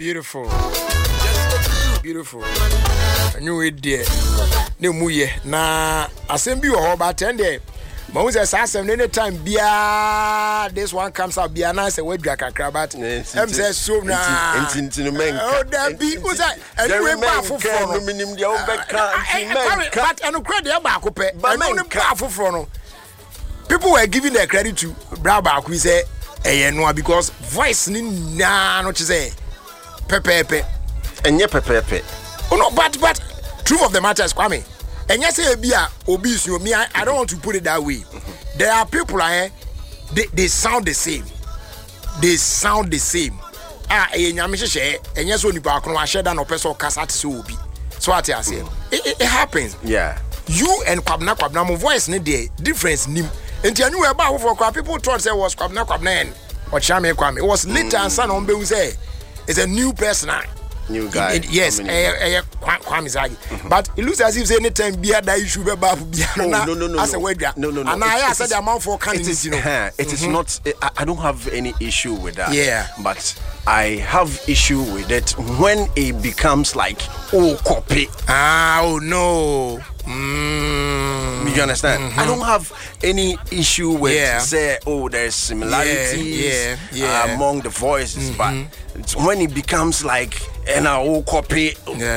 Beautiful. Beautiful. And you wait there. No muye. Na assembly or about 10 days. Moses asked him anytime bia this one comes out bia na say we dwa kakra but em say so na oh that be was that anyway ba foforo no minim dia o be kan but eno credit e ba ko pe eno ne ba foforo no people were giving their credit to bra ba ko say eh no because voice ni na no che say pepepe enye pepepe oh no but truth of the matter is Kwame. And yes, I don't want to put it that way. There are people they sound the same. They sound the same. And yes, when you back on share that no person cassette so be. So what I say, it happens. Yeah. You and Kwabna my voice need the difference nim. And you knew about for people thought say was Kwabna or Chame Kwame. It was later and son on be say it's a new person. New guy. Yes, Kwame Zagi. But it looks as if anytime beer that you should be back. No. As a weather. No. And I said the amount for candidates, you know. It is not. I don't have any issue with that. Yeah. But I have issue with it when it becomes like copy. Oh no. You understand? I don't have any issue with say there's similarities among the voices, but when it becomes like and I copy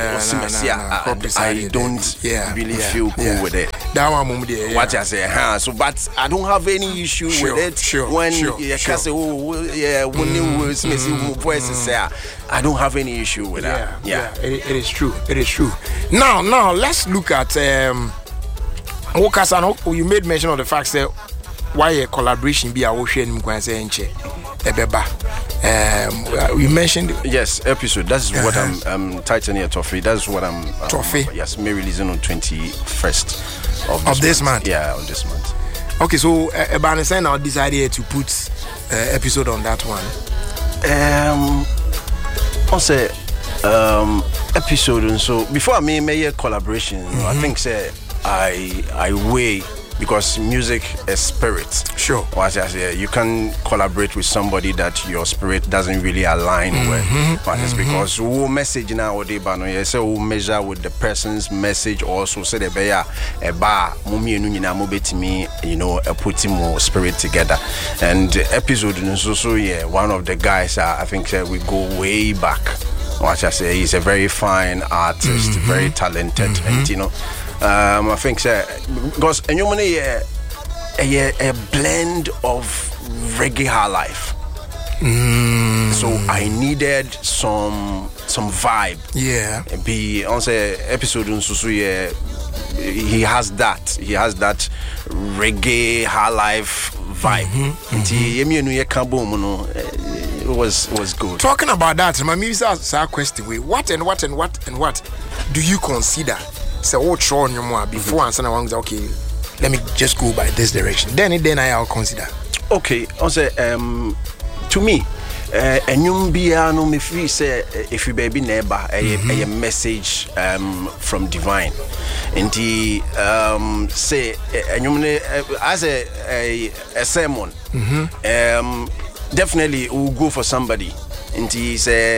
I don't really feel cool with it. That one what I say, so but I don't have any issue with it when you can say when you voices say I don't have any issue with that. It is true. It is true. Now let's look at you made mention of the fact that why a collaboration be a ocean you mentioned episode. That's what I'm titling here, Toffee. That's what I'm Toffee. Yes, may releasing on 21st of this month. Yeah, of this month. Okay, so Ebanesen now decided to put episode on that one. Also episode, and so before I make a collaboration, I think say I weigh, because music is spirit. Sure. What I say, you can collaborate with somebody that your spirit doesn't really align with. But it's because we message nowadays, but no, you say we measure with the person's message also. Say the beya eba mumi enu nyina mo betimi, putting more spirit together. And episode so one of the guys I think we go way back. What I say, he's a very fine artist, very talented, and I think because a blend of reggae high life. So I needed some vibe. Yeah. Be on say episode he has that reggae high life vibe. It was good. Talking about that, my music question: what do you consider? So what show you more before answer one okay, let me just go by this direction. Then I'll consider. Okay, also to me, no me free say if you baby neighbor a message from divine. And he say as a sermon. Definitely we'll go for somebody. And he say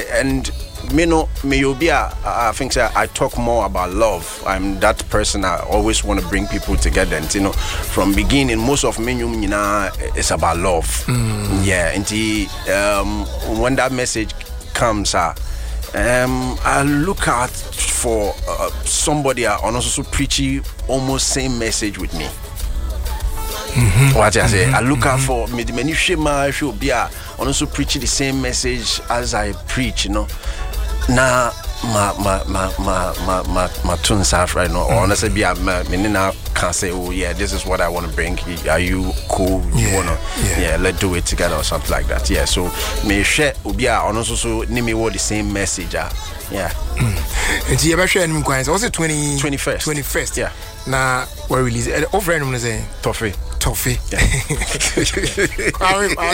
I think I talk more about love. I'm that person. I always want to bring people together, and from beginning most of me it's about love. Yeah, and when that message comes I look out for somebody also preaching almost same message with me. What I say, I look out for me. Many shema should be also preaching the same message as I preach. Now my tunes are right now. Honestly, be now can't say, oh yeah, this is what I want to bring. Are you cool? You wanna? Yeah, let's do it together or something like that. Yeah, so me share be also so name what the same message. Yeah. And you ever share any coins? Was it 21st? 21st. Yeah. Now we release it. Over anyone say Toffee. Toffee. Yeah.